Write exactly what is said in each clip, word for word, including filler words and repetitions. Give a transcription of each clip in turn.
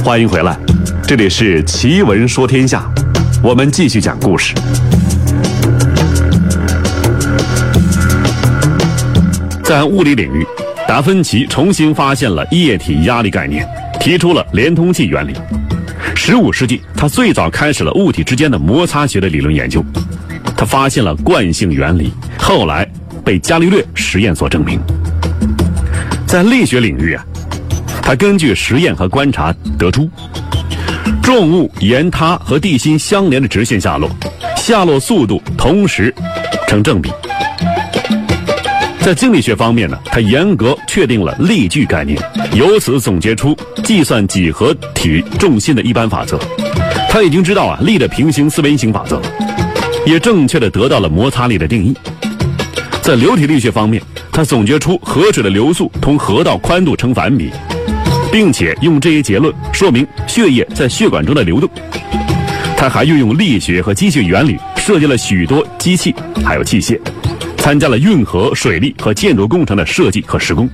欢迎回来，这里是奇闻说天下，我们继续讲故事。在物理领域，达芬奇重新发现了液体压力概念，提出了连通器原理。十五世纪，他最早开始了物体之间的摩擦学的理论研究。他发现了惯性原理，后来被伽利略实验所证明。在力学领域啊，他根据实验和观察得出，重物沿它和地心相连的直线下落，下落速度同时成正比。在经济学方面呢，他严格确定了力矩概念，由此总结出计算几何体重心的一般法则。他已经知道啊力的平行四边形法则，也正确的得到了摩擦力的定义。在流体力学方面，他总结出河水的流速同河道宽度成反比，并且用这一结论说明血液在血管中的流动。他还运用力学和机械原理设计了许多机器还有器械，参加了运河、水利和建筑工程的设计和施工。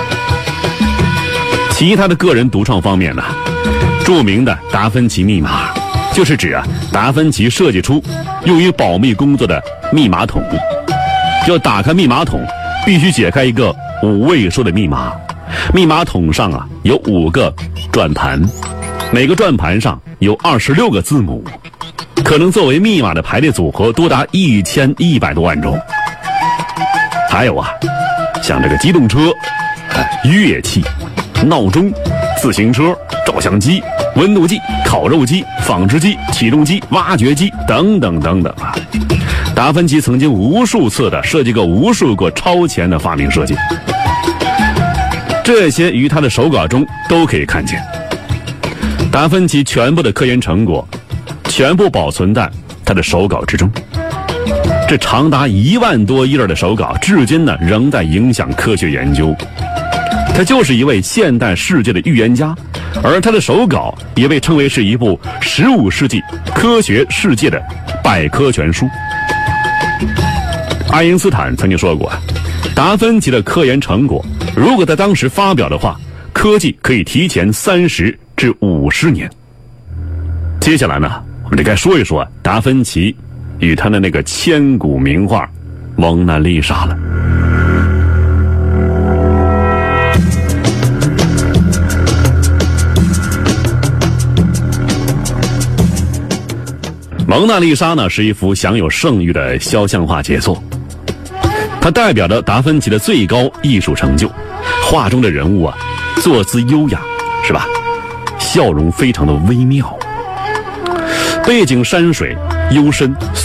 其他的个人独创方面呢，著名的达芬奇密码，就是指啊达芬奇设计出用于保密工作的密码筒。要打开密码筒，必须解开一个五位数的密码。密码筒上啊有五个转盘，每个转盘上有二十六个字母，可能作为密码的排列组合多达一千一百多万种。还有啊，像这个机动车、乐器、闹钟、自行车、照相机、温度计、烤肉机、纺织机、起重机、挖掘机等等等等啊。达芬奇曾经无数次的设计过无数个超前的发明设计，这些于他的手稿中都可以看见。达芬奇全部的科研成果全部保存在他的手稿之中，这长达一万多页的手稿至今呢仍在影响科学研究。他就是一位现代世界的预言家，而他的手稿也被称为是一部十五世纪科学世界的百科全书。爱因斯坦曾经说过，达芬奇的科研成果如果在当时发表的话，科技可以提前三十至五十年。接下来呢，我们就该说一说达芬奇与他的那个千古名画蒙娜丽莎了。蒙娜丽莎呢是一幅享有盛誉的肖像画杰作，它代表着达芬奇的最高艺术成就。画中的人物啊，坐姿优雅，是吧？笑容非常的微妙，背景山水幽深。